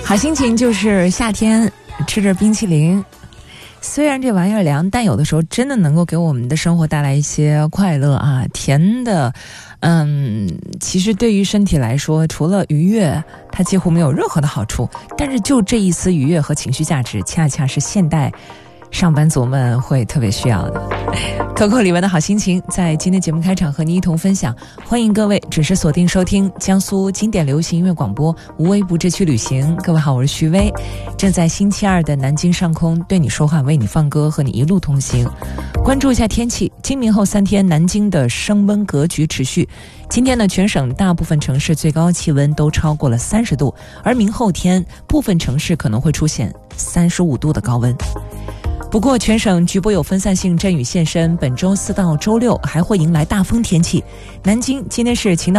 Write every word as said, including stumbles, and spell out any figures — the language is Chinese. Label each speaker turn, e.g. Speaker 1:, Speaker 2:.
Speaker 1: 好心情就是夏天吃着冰淇淋，虽然这玩意儿凉，但有的时候真的能够给我们的生活带来一些快乐啊。甜的嗯，其实对于身体来说，除了愉悦，它几乎没有任何的好处，但是就这一丝愉悦和情绪价值，恰恰是现代上班族们会特别需要的。Coco 李玟的好心情在今天节目开场和您一同分享，欢迎各位准时锁定收听江苏经典流行音乐广播无微不至去旅行。各位好，我是徐薇，正在星期二的南京上空对你说话，为你放歌，和你一路同行。关注一下天气，今明后三天南京的升温格局持续。今天呢，全省大部分城市最高气温都超过了三十度，而明后天部分城市可能会出现三十五度的高温。不过全省局部有分散性阵雨现身，本周四到周六还会迎来大风天气。南京今天是晴到